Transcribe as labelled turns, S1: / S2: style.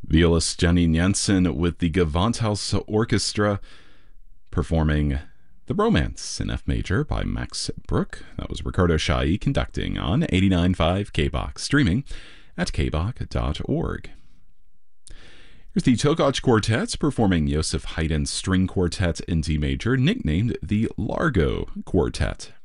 S1: Violist Jenny Jensen with the Gewandhaus Orchestra performing The Romance in F major by Max Bruch. That was Ricardo Chailly conducting on 89.5 KBOK, streaming at kbok.org. Here's the Tokaj Quartets performing Joseph Haydn's String Quartet in D major, nicknamed the Largo Quartet.